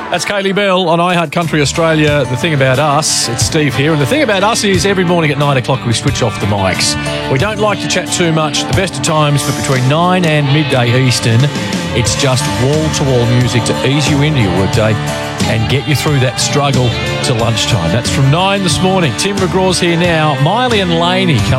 That's Kaylee Bell on iHeart Country Australia. The thing about us, it's Steve here, and the thing about us is every morning at 9 o'clock we switch off the mics. We don't like to chat too much at the best of times, but between 9 and midday Eastern, it's just wall-to-wall music to ease you into your workday and get you through that struggle to lunchtime. That's from 9 this morning. Tim McGraw's here now. Miley and Laney come